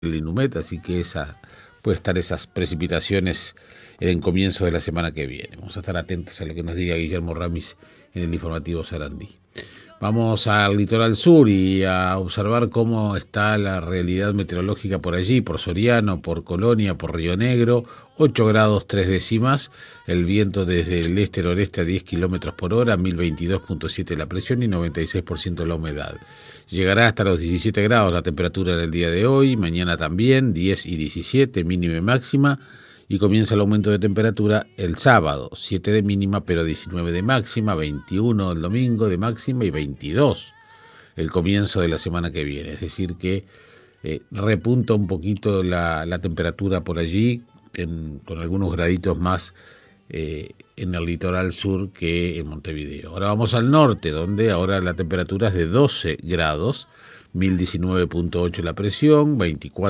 el Inumet, así que puede estar esas precipitaciones en el comienzo de la semana que viene. Vamos a estar atentos a lo que nos diga Guillermo Ramis en el informativo Sarandí. Vamos al litoral sur y a observar cómo está la realidad meteorológica por allí, por Soriano, por Colonia, por Río Negro. 8 grados 3 décimas, el viento desde el este-noreste a 10 kilómetros por hora, 1022.7 la presión y 96% la humedad. Llegará hasta los 17 grados la temperatura en el día de hoy, mañana también, 10 y 17, mínima y máxima, y comienza el aumento de temperatura el sábado, 7 de mínima pero 19 de máxima, 21 el domingo de máxima y 22 el comienzo de la semana que viene. Es decir que repunta un poquito la temperatura por allí, con algunos graditos más en el litoral sur que en Montevideo. Ahora vamos al norte, donde ahora la temperatura es de 12 grados, 1019.8 la presión, 24